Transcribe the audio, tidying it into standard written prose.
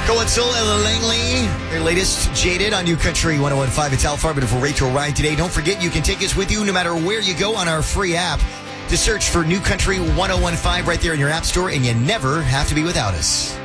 Coetzel, Ella Langley, their latest Jaded on New Country 101.5. It's Al Farben for Rachel Ride today. Don't forget you can take us with you no matter where you go on our free app. Just search for New Country 101.5 right there in your app store, and you never have to be without us.